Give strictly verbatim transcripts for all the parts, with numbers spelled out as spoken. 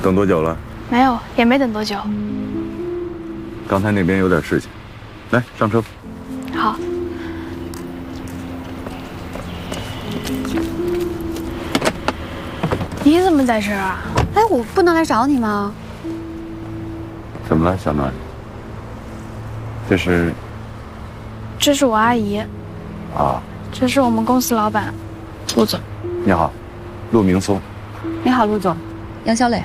等多久了？ 没有，也没等多久。 刚才那边有点事情，来上车。 好。你怎么在这儿啊？ 哎，我不能来找你吗？ 怎么了，小暖？这是？ 这是我阿姨。 啊。 这是我们公司老板，陆总。 你好，陆明松。 你好，陆总。杨小磊。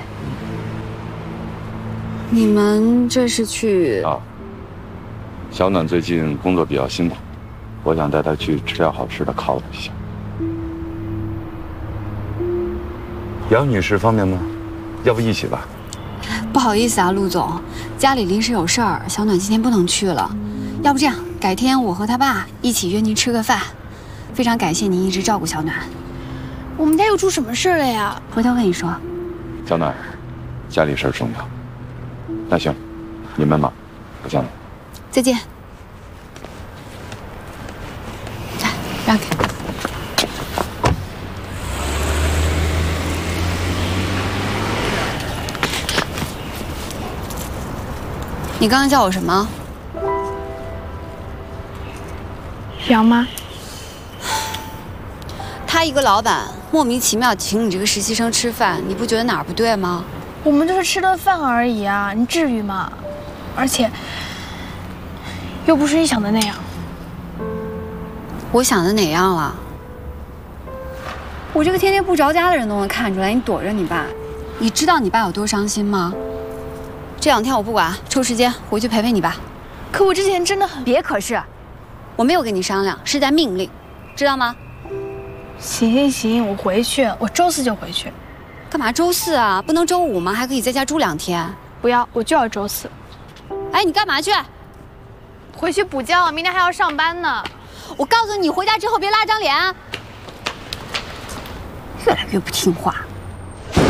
你们这是去？ 啊。小暖最近工作比较辛苦，我想带她去吃点好吃的犒劳一下。杨女士方便吗？要不一起吧？ 不好意思啊，陆总，家里临时有事儿，小暖今天不能去了。要不这样，改天我和他爸一起约您吃个饭。非常感谢您一直照顾小暖。 我们家又出什么事了呀？ 回头跟你说。 小暖，家里事儿重要。那行，你们忙，我见了。 再见。来，让开。你刚刚叫我什么？ 杨妈。 他一个老板莫名其妙请你这个实习生吃饭，你不觉得哪儿不对吗？ 我们就是吃顿饭而已啊，你至于吗？而且又不是你想的那样。 我想的哪样了？我这个天天不着家的人都能看出来，你躲着你爸。你知道你爸有多伤心吗？这两天我不管，抽时间回去陪陪你爸。 可我之前真的很…… 别可是，我没有跟你商量，是在命令，知道吗？ 行行行，我回去，我周四就回去。 干嘛周四啊？不能周五吗？还可以在家住两天。 不要，我就要周四。 哎，你干嘛去？ 回去补觉，明天还要上班呢。 我告诉你，你回家之后别拉张脸啊！越来越不听话。